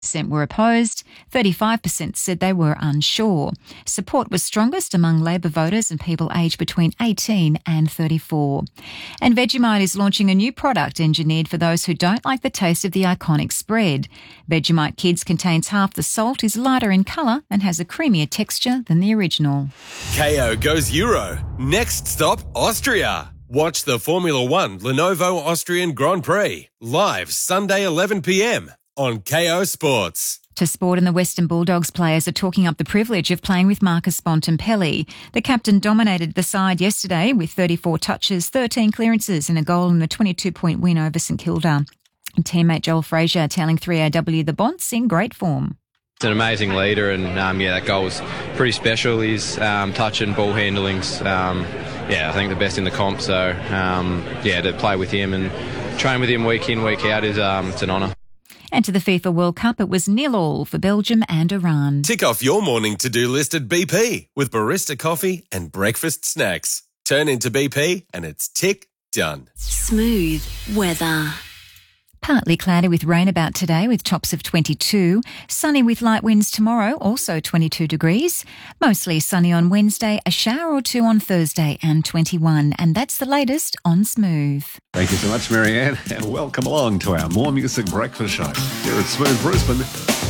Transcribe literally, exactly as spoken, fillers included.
percent were opposed, thirty-five percent said they were unsure. Support was strongest among Labor voters and people aged between eighteen and thirty-four. And Vegemite is launching a new product engineered for those who don't like the taste of the iconic spread. Vegemite Kids contains half the salt, is lighter in colour and has a creamier texture than the original. K O goes Euro. Next stop, Austria. Watch the Formula One Lenovo Austrian Grand Prix live Sunday eleven p m on K O Sports. To sport, and the Western Bulldogs players are talking up the privilege of playing with Marcus Bontempelli. The captain dominated the side yesterday with thirty-four touches, thirteen clearances and a goal in a twenty-two point win over St Kilda. And teammate Joel Frazier telling three A W the Bonts in great form. He's an amazing leader, and um, yeah, that goal was pretty special. His um, touch and ball handling's, um, yeah, I think the best in the comp. So um, yeah, to play with him and train with him week in, week out is um, it's an honour. And to the FIFA World Cup, it was nil all for Belgium and Iran. Tick off your morning to-do list at B P with barista coffee and breakfast snacks. Turn into B P and it's tick done. Smooth weather. Partly cloudy with rain about today with tops of twenty-two. Sunny with light winds tomorrow, also twenty-two degrees. Mostly sunny on Wednesday, a shower or two on Thursday and twenty-one. And that's the latest on Smooth. Thank you so much, Marianne, and welcome along to our More Music Breakfast Show here at Smooth Brisbane.